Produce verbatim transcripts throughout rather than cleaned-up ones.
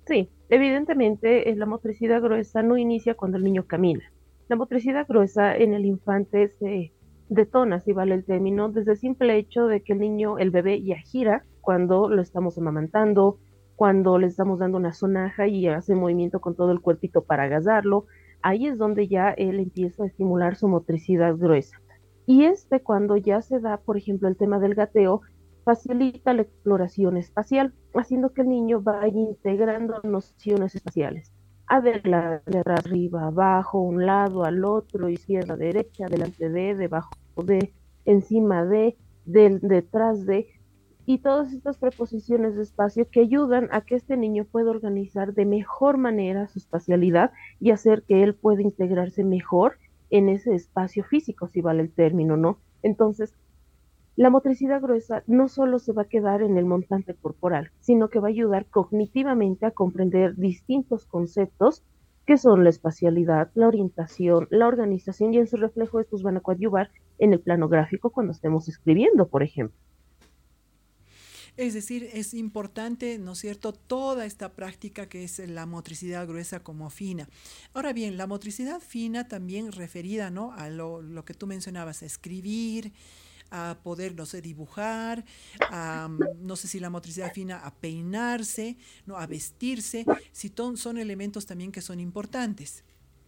Sí, evidentemente eh, la motricidad gruesa no inicia cuando el niño camina. La motricidad gruesa en el infante se detona, si vale el término, desde el simple hecho de que el niño, el bebé ya gira cuando lo estamos amamantando, cuando le estamos dando una sonaja y hace movimiento con todo el cuerpito para agazarlo. Ahí es donde ya él empieza a estimular su motricidad gruesa. Y este cuando ya se da, por ejemplo, el tema del gateo, facilita la exploración espacial, haciendo que el niño vaya integrando nociones espaciales. Adelante, arriba, abajo, un lado, al otro, izquierda, derecha, delante de, debajo de, encima de, del, detrás de, y todas estas preposiciones de espacio que ayudan a que este niño pueda organizar de mejor manera su espacialidad y hacer que él pueda integrarse mejor en ese espacio físico, si vale el término, ¿no? Entonces, la motricidad gruesa no solo se va a quedar en el montante corporal, sino que va a ayudar cognitivamente a comprender distintos conceptos que son la espacialidad, la orientación, la organización y en su reflejo estos van a coadyuvar en el plano gráfico cuando estemos escribiendo, por ejemplo. Es decir, es importante, ¿no es cierto?, toda esta práctica que es la motricidad gruesa como fina. Ahora bien, la motricidad fina también referida, ¿no?, a lo, lo que tú mencionabas, a escribir, a poder, no sé, dibujar, a, no sé si la motricidad fina, a peinarse, ¿no?, a vestirse, si ton- son elementos también que son importantes.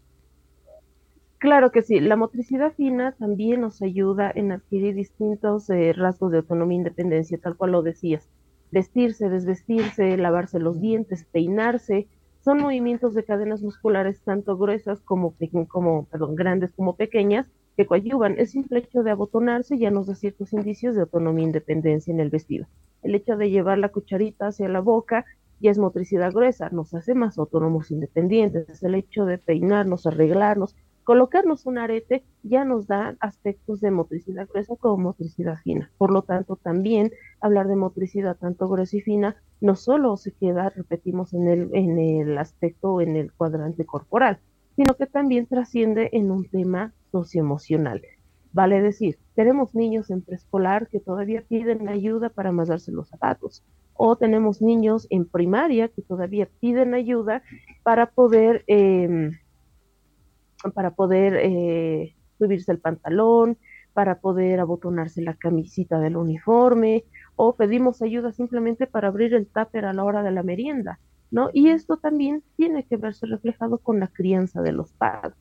Claro que sí, la motricidad fina también nos ayuda en adquirir distintos eh, rasgos de autonomía e independencia, tal cual lo decías. Vestirse, desvestirse, lavarse los dientes, peinarse, son movimientos de cadenas musculares tanto gruesas como, como perdón, grandes como pequeñas que coadyuvan. El simple hecho de abotonarse ya nos da ciertos indicios de autonomía e independencia en el vestido. El hecho de llevar la cucharita hacia la boca ya es motricidad gruesa, nos hace más autónomos e independientes. El hecho de peinarnos, arreglarnos, colocarnos un arete ya nos da aspectos de motricidad gruesa como motricidad fina. Por lo tanto, también hablar de motricidad tanto gruesa y fina no solo se queda, repetimos, en el, en el aspecto, en el cuadrante corporal, sino que también trasciende en un tema socioemocional. Vale decir, tenemos niños en preescolar que todavía piden ayuda para amasarse los zapatos, o tenemos niños en primaria que todavía piden ayuda para poder eh, para poder eh, subirse el pantalón, para poder abotonarse la camisita del uniforme, o pedimos ayuda simplemente para abrir el tupper a la hora de la merienda, ¿no? Y esto también tiene que verse reflejado con la crianza de los padres.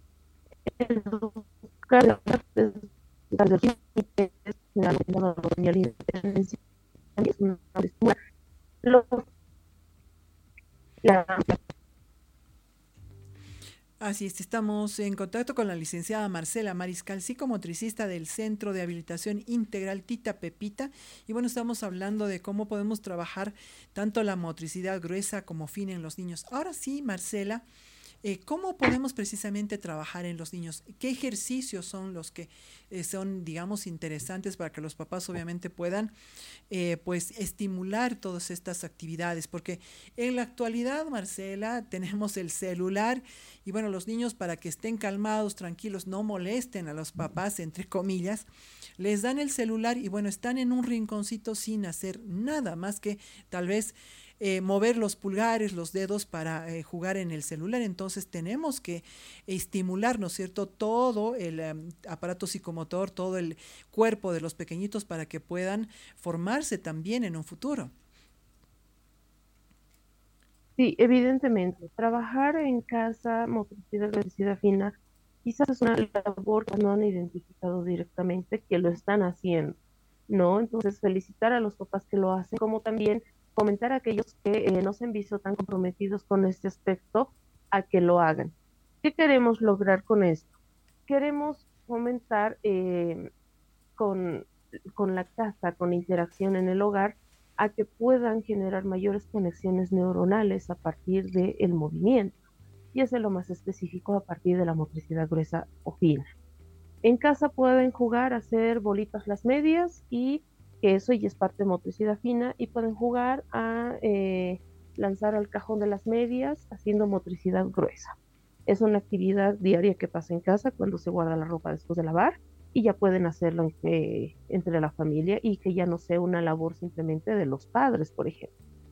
Así es, estamos en contacto con la licenciada Marcela Mariscal, psicomotricista del Centro de Habilitación Integral Tita Pepita. Y bueno, estamos hablando de cómo podemos trabajar tanto la motricidad gruesa como fina en los niños. Ahora sí, Marcela, eh, ¿cómo podemos precisamente trabajar en los niños? ¿Qué ejercicios son los que eh, son, digamos, interesantes para que los papás obviamente puedan eh, pues estimular todas estas actividades? Porque en la actualidad, Marcela, tenemos el celular y bueno, los niños para que estén calmados, tranquilos, no molesten a los papás, entre comillas, les dan el celular y bueno, están en un rinconcito sin hacer nada más que tal vez eh, mover los pulgares, los dedos para eh, jugar en el celular. Entonces tenemos que estimular, ¿no es cierto?, todo el um, aparato psicomotor, todo el cuerpo de los pequeñitos para que puedan formarse también en un futuro. Sí, evidentemente, trabajar en casa, motricidad, motricidad fina, quizás es una labor que no han identificado directamente que lo están haciendo, ¿no? Entonces, felicitar a los papás que lo hacen, como también comentar a aquellos que eh, no se han visto tan comprometidos con este aspecto a que lo hagan. ¿Qué queremos lograr con esto? Queremos fomentar eh, con, con la casa, con interacción en el hogar, a que puedan generar mayores conexiones neuronales a partir del movimiento. Y eso es lo más específico a partir de la motricidad gruesa o fina. En casa pueden jugar a hacer bolitas las medias y que eso ya es parte de motricidad fina y pueden jugar a eh, lanzar al cajón de las medias haciendo motricidad gruesa. Es una actividad diaria que pasa en casa cuando se guarda la ropa después de lavar y ya pueden hacerlo eh, entre la familia y que ya no sea una labor simplemente de los padres, por ejemplo.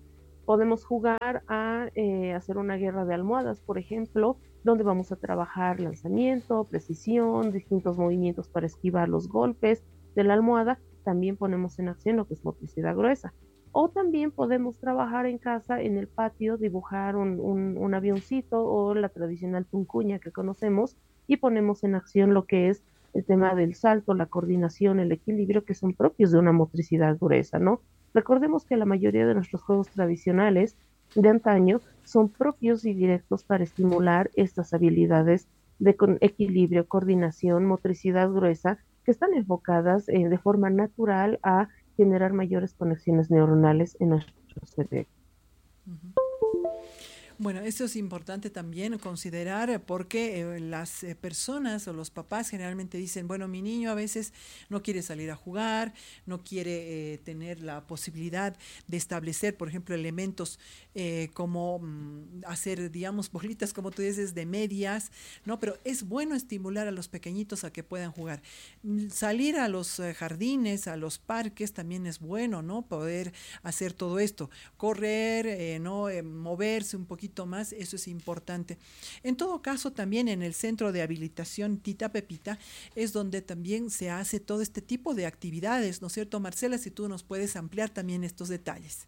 Podemos jugar a eh, hacer una guerra de almohadas, por ejemplo, donde vamos a trabajar lanzamiento, precisión, distintos movimientos para esquivar los golpes de la almohada. También ponemos en acción lo que es motricidad gruesa. O también podemos trabajar en casa, en el patio, dibujar un, un, un avioncito o la tradicional tuncuña que conocemos y ponemos en acción lo que es el tema del salto, la coordinación, el equilibrio, que son propios de una motricidad gruesa, ¿no? Recordemos que la mayoría de nuestros juegos tradicionales de antaño son propios y directos para estimular estas habilidades de equilibrio, coordinación, motricidad gruesa, que están enfocadas eh, de forma natural a generar mayores conexiones neuronales en nuestro cerebro. Uh-huh. Bueno, eso es importante también considerar porque eh, las eh, personas o los papás generalmente dicen, bueno, mi niño a veces no quiere salir a jugar, no quiere eh, tener la posibilidad de establecer, por ejemplo, elementos eh, como mm, hacer, digamos, bolitas, como tú dices, de medias, ¿no? Pero es bueno estimular a los pequeñitos a que puedan jugar. Salir a los eh, jardines, a los parques también es bueno, ¿no? Poder hacer todo esto, correr, eh, ¿no? Eh, moverse un poquito más, eso es importante. En todo caso, también en el centro de habilitación Tita Pepita es donde también se hace todo este tipo de actividades, ¿no es cierto, Marcela? Si tú nos puedes ampliar también estos detalles.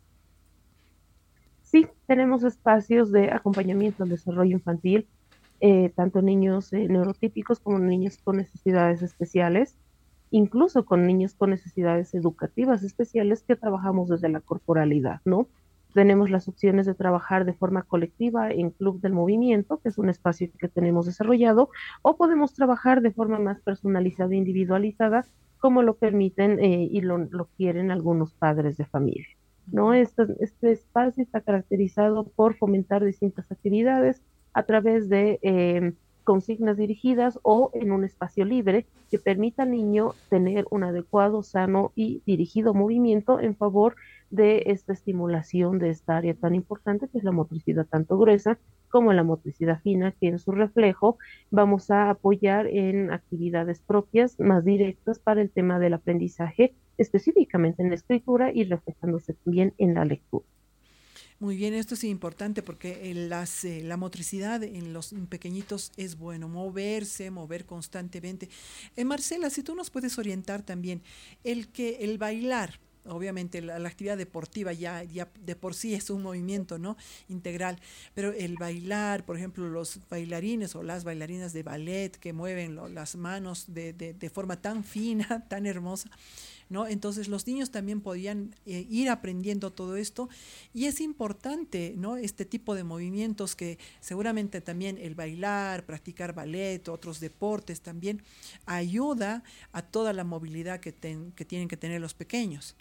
Sí, tenemos espacios de acompañamiento al desarrollo infantil, eh, tanto niños eh, neurotípicos como niños con necesidades especiales, incluso con niños con necesidades educativas especiales que trabajamos desde la corporalidad, ¿no? Tenemos las opciones de trabajar de forma colectiva en Club del Movimiento, que es un espacio que tenemos desarrollado, o podemos trabajar de forma más personalizada e individualizada, como lo permiten eh, y lo, lo quieren algunos padres de familia. ¿No? Este, este espacio está caracterizado por fomentar distintas actividades a través de eh, consignas dirigidas o en un espacio libre que permita al niño tener un adecuado, sano y dirigido movimiento en favor de esta estimulación de esta área tan importante que es la motricidad tanto gruesa como la motricidad fina, que en su reflejo vamos a apoyar en actividades propias más directas para el tema del aprendizaje, específicamente en la escritura y reflejándose también en la lectura. Muy bien, esto es importante porque el, las, eh, la motricidad en los pequeñitos es bueno, moverse, mover constantemente. Eh, Marcela, si tú nos puedes orientar también, el que el bailar, obviamente la, la actividad deportiva ya, ya de por sí es un movimiento, ¿no? Integral, pero el bailar, por ejemplo, los bailarines o las bailarinas de ballet que mueven lo, las manos de, de, de forma tan fina, tan hermosa, ¿no? Entonces los niños también podían eh, ir aprendiendo todo esto y es importante, ¿no? Este tipo de movimientos que seguramente también el bailar, practicar ballet, otros deportes también ayuda a toda la movilidad que, ten, que tienen que tener los pequeños.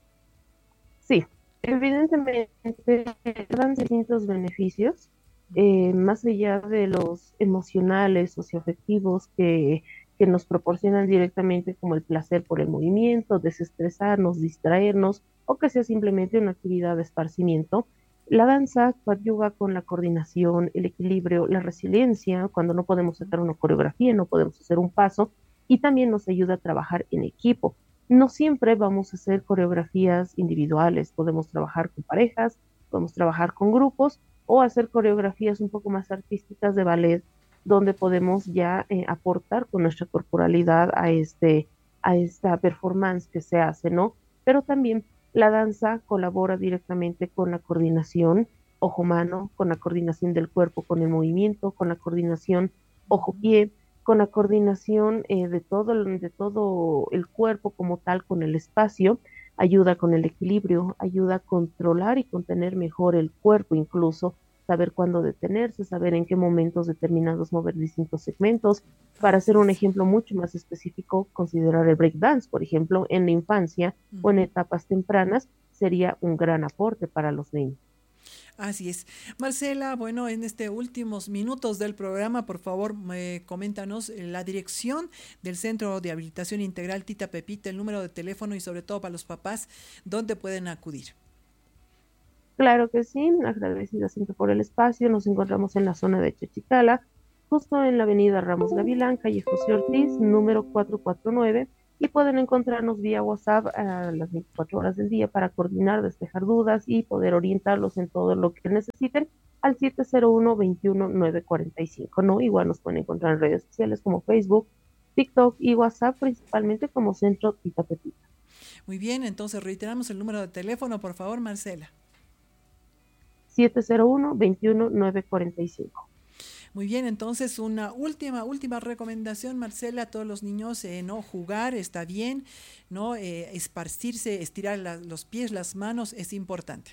Sí, evidentemente dan distintos beneficios, eh, más allá de los emocionales, socioafectivos que, que nos proporcionan directamente como el placer por el movimiento, desestresarnos, distraernos o que sea simplemente una actividad de esparcimiento. La danza coadyuva con la coordinación, el equilibrio, la resiliencia, cuando no podemos sacar una coreografía, no podemos hacer un paso, y también nos ayuda a trabajar en equipo. No siempre vamos a hacer coreografías individuales, podemos trabajar con parejas, podemos trabajar con grupos o hacer coreografías un poco más artísticas de ballet, donde podemos ya eh, aportar con nuestra corporalidad a, este, a esta performance que se hace, ¿no? Pero también la danza colabora directamente con la coordinación ojo-mano, con la coordinación del cuerpo con el movimiento, con la coordinación ojo-pie, con la coordinación eh, de, todo, de todo el cuerpo como tal con el espacio, ayuda con el equilibrio, ayuda a controlar y contener mejor el cuerpo, incluso saber cuándo detenerse, saber en qué momentos determinados mover distintos segmentos. Para hacer un ejemplo mucho más específico, considerar el breakdance, por ejemplo, en la infancia uh-huh. o en etapas tempranas, sería un gran aporte para los niños. Así es. Marcela, bueno, en estos últimos minutos del programa, por favor, eh, coméntanos la dirección del Centro de Habilitación Integral Tita Pepita, el número de teléfono y sobre todo para los papás, ¿dónde pueden acudir? Claro que sí, agradecida siempre por el espacio. Nos encontramos en la zona de Chachicala, justo en la avenida Ramos Gavilán, calle José Ortiz, número cuatrocientos cuarenta y nueve, y pueden encontrarnos vía WhatsApp a las veinticuatro horas del día para coordinar, despejar dudas y poder orientarlos en todo lo que necesiten al siete cero uno, veintiuno, nueve cuarenta y cinco, ¿no? Igual nos pueden encontrar en redes sociales como Facebook, TikTok y WhatsApp, principalmente como Centro Tita Pepita. Muy bien, entonces reiteramos el número de teléfono, por favor, Marcela. siete cero uno, veintiuno, nueve cuarenta y cinco. Muy bien, entonces una última, última recomendación, Marcela, a todos los niños, eh, no jugar está bien, no eh, esparcirse, estirar la, los pies, las manos es importante.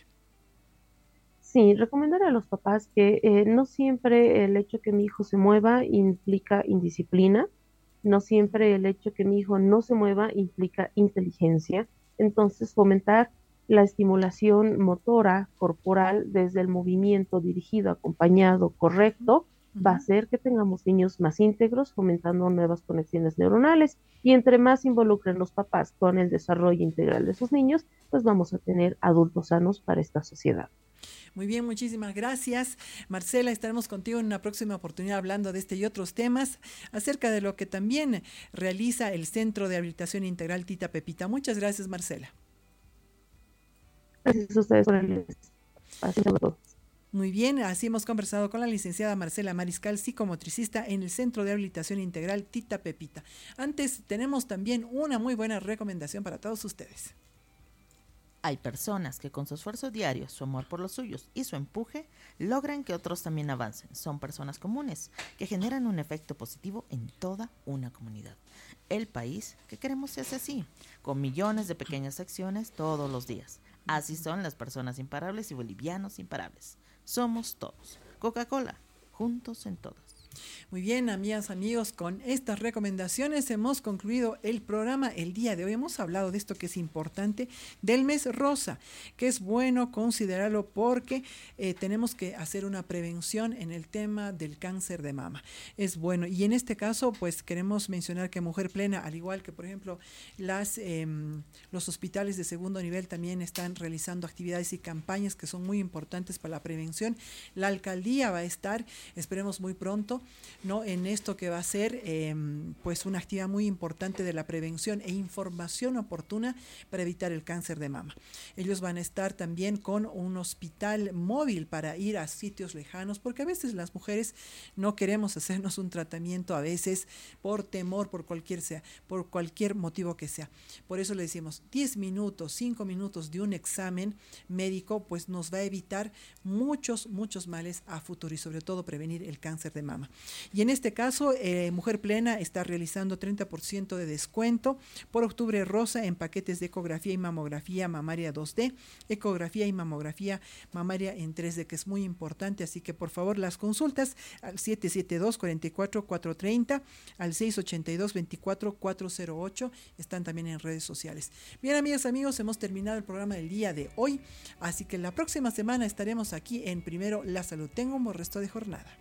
Sí, recomendar a los papás que eh, no siempre el hecho que mi hijo se mueva implica indisciplina, no siempre el hecho que mi hijo no se mueva implica inteligencia. Entonces, fomentar la estimulación motora corporal desde el movimiento dirigido, acompañado, correcto, uh-huh. va a hacer que tengamos niños más íntegros, fomentando nuevas conexiones neuronales. Y entre más involucren los papás con el desarrollo integral de sus niños, pues vamos a tener adultos sanos para esta sociedad. Muy bien, muchísimas gracias. Marcela, estaremos contigo en una próxima oportunidad hablando de este y otros temas acerca de lo que también realiza el Centro de Habilitación Integral Tita Pepita. Muchas gracias, Marcela. Gracias a ustedes por el espacio. Muy bien, así hemos conversado con la licenciada Marcela Mariscal, psicomotricista en el Centro de Habilitación Integral Tita Pepita. Antes, tenemos también una muy buena recomendación para todos ustedes. Hay personas que con su esfuerzo diario, su amor por los suyos y su empuje logran que otros también avancen. Son personas comunes que generan un efecto positivo en toda una comunidad. El país que queremos se hace así, con millones de pequeñas acciones todos los días. Así son las personas imparables y bolivianos imparables. Somos todos. Coca-Cola, juntos en todas. Muy bien, amigas, amigos, con estas recomendaciones hemos concluido el programa el día de hoy. Hemos hablado de esto que es importante, del mes rosa, que es bueno considerarlo porque eh, tenemos que hacer una prevención en el tema del cáncer de mama. Es bueno, y en este caso, pues queremos mencionar que Mujer Plena, al igual que, por ejemplo, las, eh, los hospitales de segundo nivel también están realizando actividades y campañas que son muy importantes para la prevención. La alcaldía va a estar, esperemos muy pronto, ¿no? En esto que va a ser eh, pues una actividad muy importante de la prevención e información oportuna para evitar el cáncer de mama. Ellos van a estar también con un hospital móvil para ir a sitios lejanos, porque a veces las mujeres no queremos hacernos un tratamiento, a veces por temor, por cualquier sea, por cualquier motivo que sea. Por eso le decimos diez minutos, cinco minutos de un examen médico, pues nos va a evitar muchos, muchos males a futuro y sobre todo prevenir el cáncer de mama. Y en este caso, eh, Mujer Plena está realizando treinta por ciento de descuento por octubre rosa en paquetes de ecografía y mamografía mamaria dos D, ecografía y mamografía mamaria en tres D, que es muy importante. Así que por favor las consultas al siete siete dos, cuatro cuatro cuatro tres cero, al seis ocho dos, veinticuatro cuatro cero ocho, están también en redes sociales. Bien, amigas, amigos, hemos terminado el programa del día de hoy, así que la próxima semana estaremos aquí en Primero la Salud. Tengo un buen resto de jornada.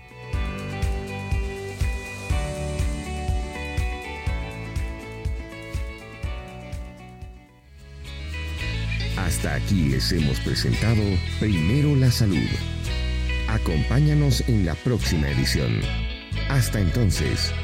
Hasta aquí les hemos presentado Primero la Salud. Acompáñanos en la próxima edición. Hasta entonces.